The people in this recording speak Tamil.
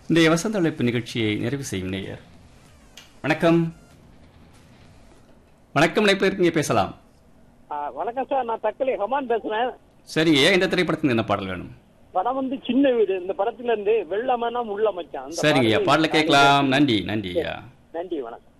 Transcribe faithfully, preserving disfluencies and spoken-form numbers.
இன்றைய வசந்த அழைப்பு நிகழ்ச்சியை நிறைவு செய்யும் நேயர். வணக்கம். வணக்கம், இணைப்பில் இருக்கீங்க, பேசலாம். ஆ, வணக்கம் சார், நான் தக்கலை ஹமான் பேசுறேன். சரிங்க, இந்த திரைப்படத்துக்கு என்ன பாடல் வேணும்? படம் வந்து சின்ன வீடு. இந்த படத்துல இருந்து வெள்ளமனா உள்ள மச்சான். சரிங்க, பாடல கேட்கலாம். நன்றி. நன்றி. நன்றி, வணக்கம்.